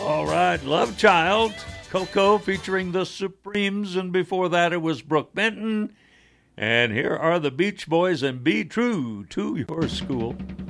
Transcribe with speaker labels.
Speaker 1: All right, Love Child, Coco featuring the Supremes, and before that it was Brooke Benton. And here are the Beach Boys and Be True to Your School.